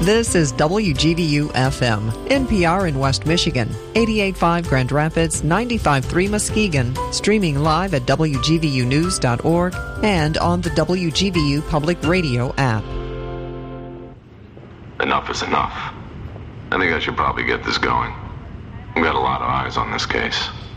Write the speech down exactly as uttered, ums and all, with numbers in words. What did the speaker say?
This is W G V U F M, N P R in West Michigan, eighty-eight point five Grand Rapids, ninety-five point three Muskegon, streaming live at W G V U news dot org and on the W G V U Public Radio app. Enough is enough. I think I should probably get this going. We've got a lot of eyes on this case.